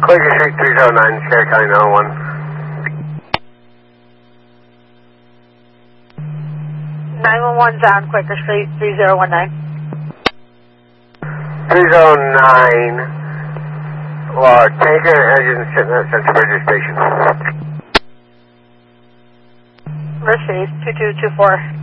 Quaker Street 309, Cherry County 901. 911's on Quaker Street 3019. 309. Tanker engine sitting at Central Bridge Station. Mercedes 2224.